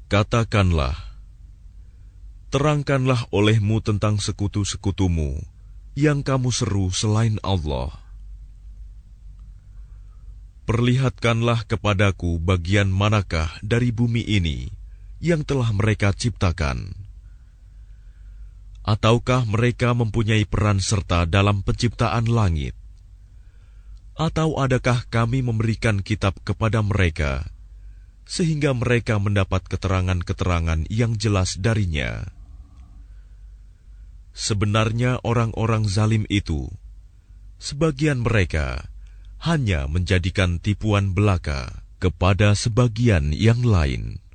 Katakanlah, terangkanlah olehmu tentang sekutu-sekutumu yang kamu seru selain Allah. Perlihatkanlah kepadaku bagian manakah dari bumi ini yang telah mereka ciptakan. Ataukah mereka mempunyai peran serta dalam penciptaan langit? Atau adakah kami memberikan kitab kepada mereka, sehingga mereka mendapat keterangan-keterangan yang jelas darinya? Sebenarnya orang-orang zalim itu, sebagian mereka hanya menjadikan tipuan belaka kepada sebagian yang lain.